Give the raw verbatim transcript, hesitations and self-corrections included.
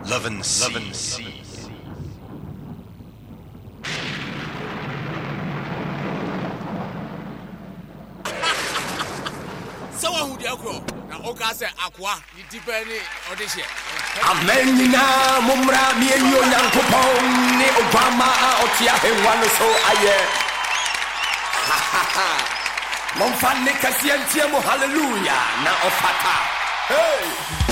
Love and Sea. So who the akro na oka se akwa ni dipeni audition amenyina mumra mienyo nyankopon ni obama otia henwa no so aye momfa ne kasiantie mo hallelujah na ofata hey